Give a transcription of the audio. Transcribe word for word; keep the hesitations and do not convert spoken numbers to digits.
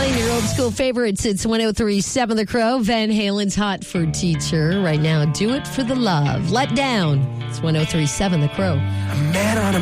Playing your old school favorites. It's one oh three point seven The Crow. Van Halen's Hot for Teacher. Right now, Do It for the Love. Let Down. It's one oh three point seven The Crow. A man on a